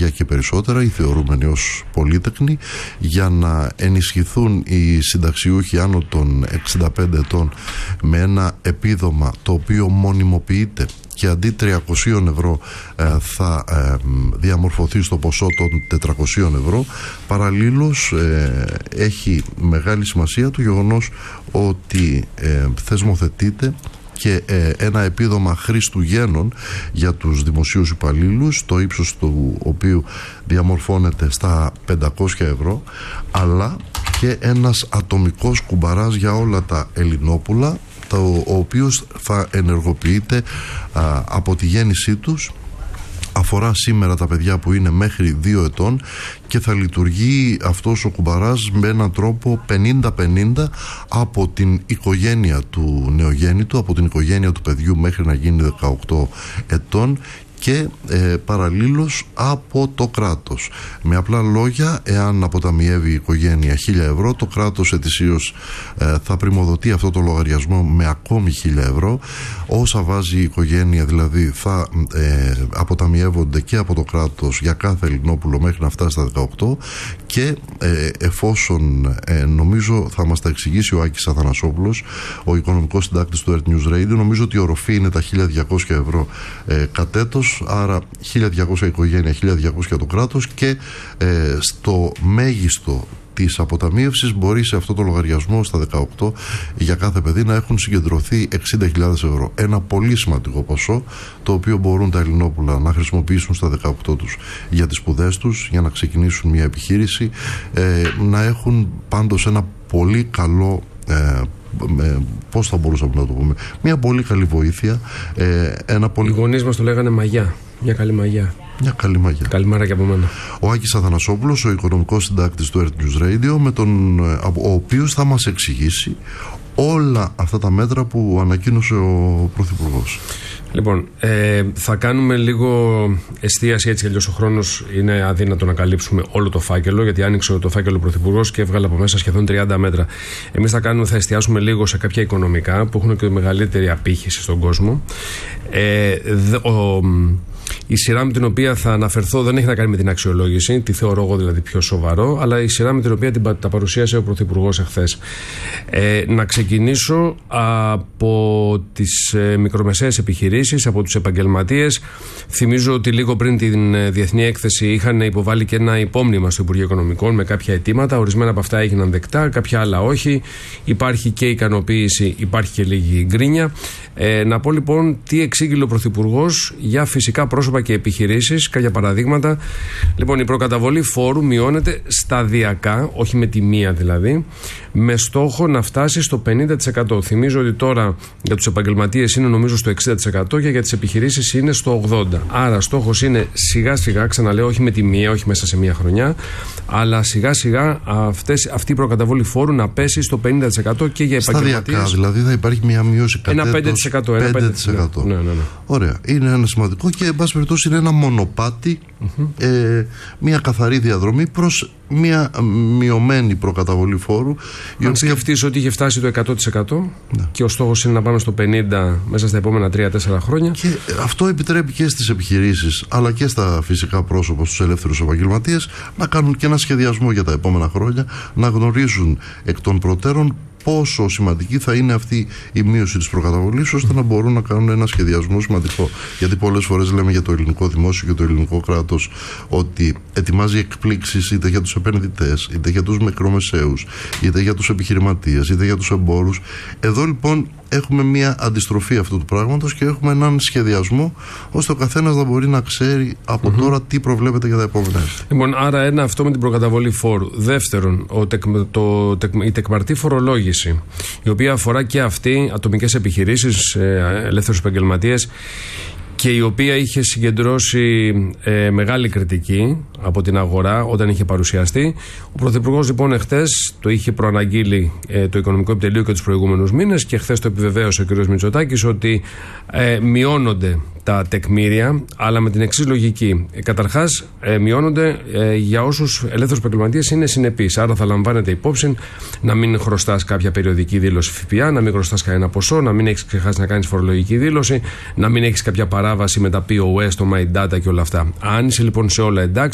παιδιά και περισσότερα, οι θεωρούμενοι ως πολύτεκνοι, για να ενισχυθούν οι συνταξιούχοι άνω των 65 ετών με ένα επίδομα το οποίο μονιμοποιείται και αντί 300 ευρώ θα διαμορφωθεί στο ποσό των 400 ευρώ. Παραλλήλως έχει μεγάλη σημασία το γεγονός ότι θεσμοθετείται και ένα επίδομα Χριστουγέννων για τους δημοσίους υπαλλήλους, το ύψος του οποίου διαμορφώνεται στα 500 ευρώ, αλλά και ένας ατομικός κουμπαράς για όλα τα Ελληνόπουλα, ο οποίος θα ενεργοποιείται από τη γέννησή τους. Αφορά σήμερα τα παιδιά που είναι μέχρι 2 ετών και θα λειτουργεί αυτός ο κουμπαράς με έναν τρόπο 50-50 από την οικογένεια του νεογέννητου, από την οικογένεια του παιδιού μέχρι να γίνει 18 ετών και παραλλήλως από το κράτος. Με απλά λόγια, εάν αποταμιεύει η οικογένεια 1.000 ευρώ, το κράτος ετησίως θα πριμοδοτεί αυτό το λογαριασμό με ακόμη 1.000 ευρώ. Όσα βάζει η οικογένεια δηλαδή θα αποταμιεύονται και από το κράτος για κάθε Ελληνόπουλο μέχρι να φτάσει στα 18 και εφόσον νομίζω θα μας τα εξηγήσει ο Άκης Αθανασόπουλος, ο οικονομικός συντάκτης του Earth News Radio, νομίζω ότι η οροφή είναι τα 1.200 ευρώ κατ' έτος. Άρα 1.200 οικογένεια, 1.200 το κράτος και στο μέγιστο της αποταμίευσης μπορεί σε αυτό το λογαριασμό στα 18 για κάθε παιδί να έχουν συγκεντρωθεί 60.000 ευρώ. Ένα πολύ σημαντικό ποσό το οποίο μπορούν τα Ελληνόπουλα να χρησιμοποιήσουν στα 18 τους για τις σπουδές τους, για να ξεκινήσουν μια επιχείρηση, να έχουν πάντως ένα πολύ καλό πώς θα μπορούσαμε να το πούμε, μια πολύ καλή βοήθεια, ένα πολύ... Οι γονείς μας το λέγανε μαγιά, μια καλή μαγιά. Μια καλή μαγιά. Καλημέρα και από μένα. Ο Άκης Αθανασόπουλος, ο οικονομικός συντάκτης του Earth News Radio, ο οποίος θα μας εξηγήσει όλα αυτά τα μέτρα που ανακοίνωσε ο Πρωθυπουργός. Λοιπόν, θα κάνουμε λίγο εστίαση, έτσι κι αλλιώς ο χρόνος είναι αδύνατο να καλύψουμε όλο το φάκελο, γιατί άνοιξε το φάκελο ο Πρωθυπουργός και έβγαλε από μέσα σχεδόν 30 μέτρα. Εμείς θα εστιάσουμε λίγο σε κάποια οικονομικά που έχουν και μεγαλύτερη απήχηση στον κόσμο. Η σειρά με την οποία θα αναφερθώ δεν έχει να κάνει με την αξιολόγηση, τη θεωρώ εγώ δηλαδή πιο σοβαρό, αλλά η σειρά με την οποία τα παρουσίασε ο Πρωθυπουργός εχθές. Να ξεκινήσω από τις μικρομεσαίες επιχειρήσεις, από τους επαγγελματίες. Θυμίζω ότι λίγο πριν την διεθνή έκθεση είχαν υποβάλει και ένα υπόμνημα στο Υπουργείο Οικονομικών με κάποια αιτήματα. Ορισμένα από αυτά έγιναν δεκτά, κάποια άλλα όχι. Υπάρχει και ικανοποίηση, υπάρχει και λίγη γκρίνια. Να πω λοιπόν τι εξήγηλε ο Πρωθυπουργός για φυσικά πρόσωπα και επιχειρήσεις, κάποια παραδείγματα. Λοιπόν, η προκαταβολή φόρου μειώνεται σταδιακά, όχι με τη μία δηλαδή, με στόχο να φτάσει στο 50%. Θυμίζω ότι τώρα για τους επαγγελματίες είναι νομίζω στο 60% και για τις επιχειρήσεις είναι στο 80%. Άρα στόχος είναι σιγά σιγά, ξαναλέω, όχι με τη μία, όχι μέσα σε μία χρονιά, αλλά σιγά σιγά αυτή η προκαταβολή φόρου να πέσει στο 50% και για επαγγελματίες. Σταδιακά, δηλαδή θα υπάρχει μια μείωση ένα 5%. Ναι. Ωραία. Είναι ένα σημαντικό και εν πάση περιπτώσει είναι ένα μονοπάτι, μια καθαρή διαδρομή προς μια μειωμένη προκαταβολή φόρου. Αν σκεφτείς ότι είχε φτάσει το 100% και ο στόχος είναι να πάμε στο 50% μέσα στα επόμενα 3-4 χρόνια. Και αυτό επιτρέπει και στις επιχειρήσεις αλλά και στα φυσικά πρόσωπα, στους ελεύθερους επαγγελματίες, να κάνουν και ένα σχεδιασμό για τα επόμενα χρόνια, να γνωρίζουν εκ των προτέρων πόσο σημαντική θα είναι αυτή η μείωση της προκαταβολής, ώστε να μπορούν να κάνουν ένα σχεδιασμό σημαντικό. Γιατί πολλές φορές λέμε για το ελληνικό δημόσιο και το ελληνικό κράτος ότι ετοιμάζει εκπλήξεις είτε για τους επενδυτές, είτε για τους μικρομεσαίους, είτε για τους επιχειρηματίες, είτε για τους εμπόρους. Εδώ λοιπόν έχουμε μια αντιστροφή αυτού του πράγματος και έχουμε έναν σχεδιασμό ώστε ο καθένας να μπορεί να ξέρει από τώρα τι προβλέπεται για τα επόμενα έτη. Λοιπόν, άρα ένα αυτό με την προκαταβολή φόρου. Δεύτερον, η τεκμαρτή φορολόγηση, η οποία αφορά και αυτή ατομικές επιχειρήσεις, ελεύθερους επαγγελματίες, και η οποία είχε συγκεντρώσει μεγάλη κριτική από την αγορά όταν είχε παρουσιαστεί. Ο Πρωθυπουργός λοιπόν εχθές το είχε προαναγγείλει το Οικονομικό Επιτελείο και τους προηγούμενους μήνες και εχθές το επιβεβαίωσε ο κ. Μητσοτάκης ότι μειώνονται τα τεκμήρια, αλλά με την εξής λογική. Καταρχάς, μειώνονται για όσους ελεύθερους επαγγελματίες είναι συνεπείς. Άρα θα λαμβάνεται υπόψη να μην χρωστάς κάποια περιοδική δήλωση ΦΠΑ, να μην χρωστάς κανένα ποσό, να μην έχεις ξεχάσει να κάνεις φορολογική δήλωση, να μην έχεις κάποια παράβαση με τα POS, το My Data και όλα αυτά. Αν είσαι λοιπόν σε όλα εντάξει,